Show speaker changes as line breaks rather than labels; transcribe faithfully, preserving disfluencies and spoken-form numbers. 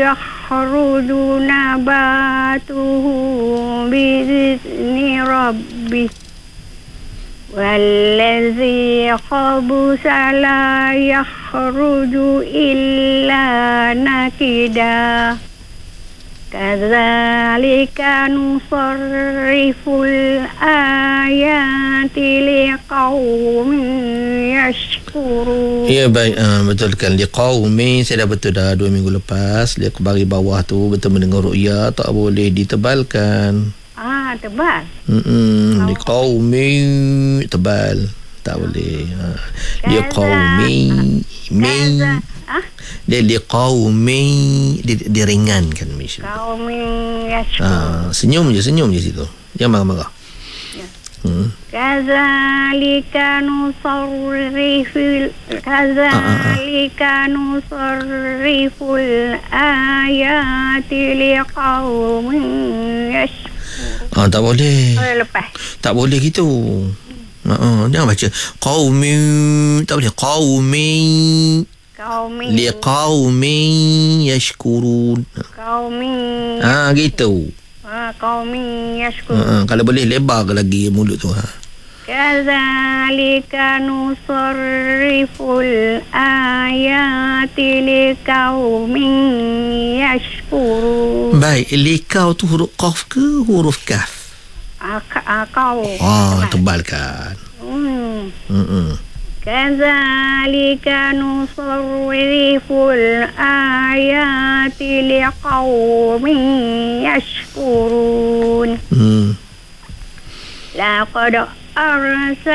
yakhruju nabatuhu bi'izni rabbih wallazi khabusa la yakhruju illa nakida kadzalika nusarriful ayati liqaumin yashkurun.
Ya, baik, uh, betul kan, liqaumin saya dah betul dah dua minggu lepas. Lihat ke bagi bawah tu betul mendengar ru'ya tak boleh ditebalkan.
Ah, tebal.
Hmm, liqaumin tebal tak boleh. Ha. Liqaumin min
Ah,
dia liqaumin dia, dia ringankan Malaysia.
kaumin yashkurun.
Ha, senyum je, senyum je situ. Jangan marah-marah.
Ya.
Hmm.
Kadzalika nusarriful kadzalika nusarriful ayati liqaumin yashkurun.
Ah, tak boleh.
Oh, lepas.
Tak boleh gitu. Ha, uh, jangan baca qaumin, tak boleh qaumin.
Kaumin
Liqaumin yashkurun.
kaumin
Ha, gitu.
ah, kaumin
Ha,
yashkurun.
uh, kalau boleh lebar ke lagi mulut tu. Ha.
Kadzalika nusarriful ayati liqaumin yashkurun.
Baik, likau tu huruf qaf ke huruf kaf?
Ak- ah, kau.
Ah, tebalkan.
Hmm.
Hmm.
Kadzalika nusarriful ayati liqaumin yashkurun.
Hmm.
Laqad arsalna